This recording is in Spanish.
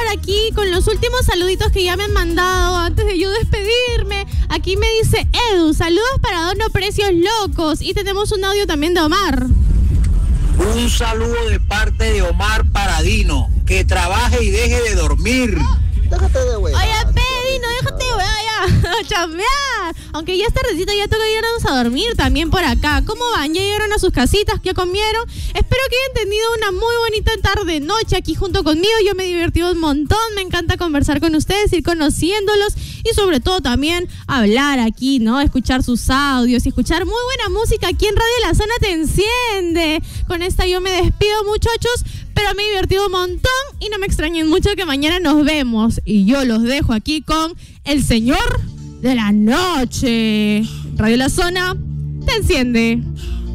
aquí con los últimos saluditos que ya me han mandado antes de yo despedirme. Aquí me dice Edu, saludos para Dono Precios Locos. Y tenemos un audio también de Omar. Un saludo de parte de Omar Paradino. Que trabaje y deje de dormir. Déjate de hueva. Oye, Pedino, déjate de hueva ya. Chambear. Aunque ya es tardecito, ya toca irnos a dormir también por acá. ¿Cómo van? ¿Ya llegaron a sus casitas? ¿Ya comieron? Espero que hayan tenido una muy bonita tarde-noche aquí junto conmigo. Yo me he divertido un montón. Me encanta conversar con ustedes, ir conociéndolos y sobre todo también hablar aquí, ¿no? Escuchar sus audios y escuchar muy buena música aquí en Radio La Zona Te Enciende. Con esta yo me despido, muchachos, pero me he divertido un montón y no me extrañen mucho que mañana nos vemos. Y yo los dejo aquí con el señor de la noche. Radio La Zona Te Enciende.